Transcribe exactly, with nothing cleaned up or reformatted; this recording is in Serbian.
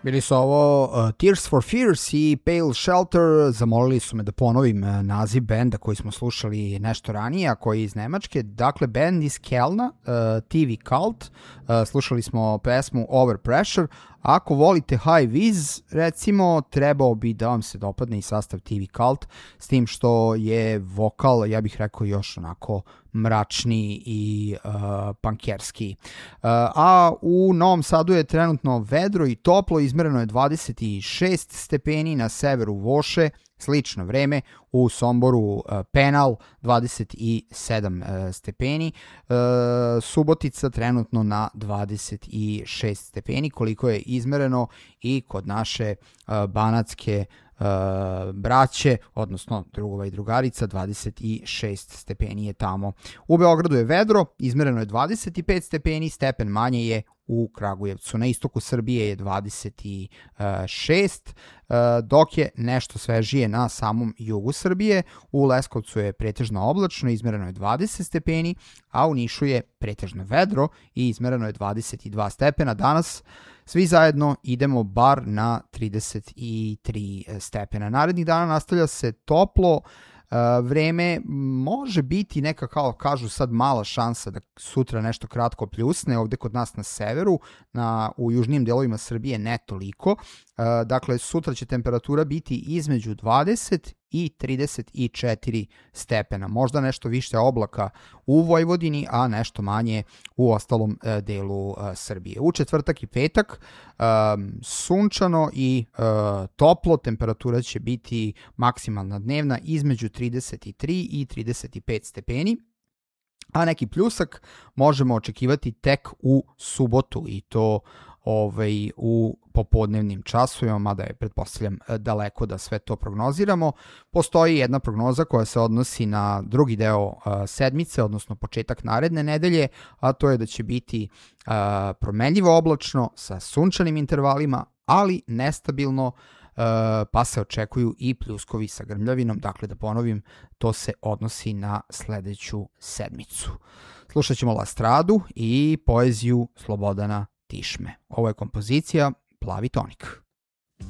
Bili su ovo uh, Tears for Fears i Pale Shelter. Zamolili su me da ponovim uh, naziv benda koji smo slušali nešto ranije, a koji je iz Nemačke. Dakle, band iz Kelna, uh, T V Cult. Uh, slušali smo pesmu Overpressure. Ako volite High Viz, recimo, trebao bi da vam se dopadne i sastav T V Cult, s tim što je vokal, ja bih rekao, još onako mračniji i uh, punkerski. Uh, a u Novom Sadu je trenutno vedro i toplo, izmereno je dvadeset šest stepeni, na severu Voše, slično vreme, u Somboru uh, Penal dvadeset sedam uh, stepeni, uh, Subotica trenutno na dvadeset šest stepeni, koliko je izmereno i kod naše uh, banatske uh, braće, odnosno drugova i drugarica, dvadeset šest stepeni je tamo. U Beogradu je vedro, izmereno je dvadeset pet stepeni, stepen manje je u Kragujevcu. Na istoku Srbije je dvadeset šest, dok je nešto svežije na samom jugu Srbije. U Leskovcu je pretežno oblačno, izmereno je dvadeset stepeni, a u Nišu je pretežno vedro i izmereno je dvadeset dva stepena. Danas svi zajedno idemo bar na trideset tri stepena. Narednih dana nastavlja se toplo, Uh, vreme može biti neka, kao kažu sad, mala šansa da sutra nešto kratko pljusne ovde kod nas na severu, na, u južnim delovima Srbije ne toliko. Uh, dakle, sutra će temperatura biti između dvadeset i trideset četiri stepena. Možda nešto više oblaka u Vojvodini, a nešto manje u ostalom uh, delu uh, Srbije. U četvrtak i petak um, sunčano i uh, toplo, temperatura će biti maksimalna dnevna između trideset tri i trideset pet stepeni, a neki pljusak možemo očekivati tek u subotu i to ovaj, u popodnevnim časovima, mada je, pretpostavljam, daleko da sve to prognoziramo. Postoji jedna prognoza koja se odnosi na drugi deo uh, sedmice, odnosno početak naredne nedelje, a to je da će biti uh, promenljivo oblačno sa sunčanim intervalima, ali nestabilno, uh, pa se očekuju i pljuskovi sa grmljavinom. Dakle, da ponovim, to se odnosi na sledeću sedmicu. Slušat ćemo Lastradu i poeziju Slobodana Tišme. Ovo je kompozicija Plavi tonik.